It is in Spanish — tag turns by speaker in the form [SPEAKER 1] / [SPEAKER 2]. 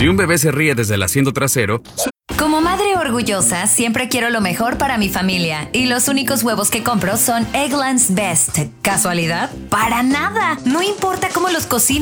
[SPEAKER 1] Si un bebé se ríe desde el asiento trasero...
[SPEAKER 2] Como madre orgullosa, siempre quiero lo mejor para mi familia. Y los únicos huevos que compro son Eggland's Best. ¿Casualidad? ¡Para nada! No importa cómo los cocines.